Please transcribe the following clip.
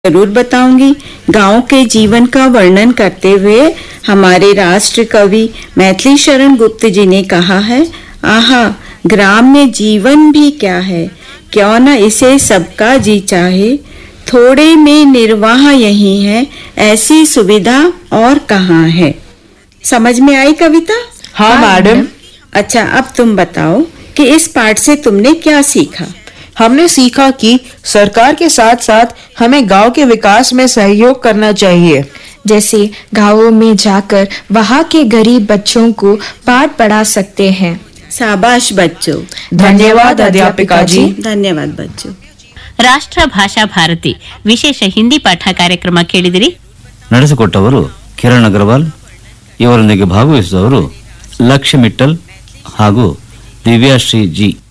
जरूर बताऊंगी। गांव के जीवन का वर्णन करते हुए हमारे राष्ट्र कवि मैथिली शरण गुप्त जी ने कहा है, आहा ग्राम में जीवन भी क्या है, क्यों न इसे सबका जी चाहे, थोड़े में निर्वाह यही है, ऐसी सुविधा और कहाँ है। समझ में आई कविता? हाँ मैडम। अच्छा, अब तुम बताओ कि इस पाठ से तुमने क्या सीखा? हमने सीखा कि सरकार के साथ साथ हमें गांव के विकास में सहयोग करना चाहिए। जैसे गांवों में जाकर वहां के गरीब बच्चों को पाठ पढ़ा सकते हैं। शाबाश बच्चों। धन्यवाद अध्यापिका जी। धन्यवाद बच्चों। ರಾಷ್ಟ್ರ ಭಾಷಾ ಭಾರತಿ ವಿಶೇಷ ಹಿಂದಿ ಪಾಠ ಕಾರ್ಯಕ್ರಮ ಕೇಳಿದಿರಿ. ನಡೆಸಿಕೊಟ್ಟವರು ಕಿರಣ್ ಅಗರ್ವಾಲ್, ಇವರೊಂದಿಗೆ ಭಾಗವಹಿಸಿದವರು ಲಕ್ಷ್ಯ ಮಿಟ್ಟಲ್ ಹಾಗೂ ದಿವ್ಯಾಶ್ರೀ ಜಿ.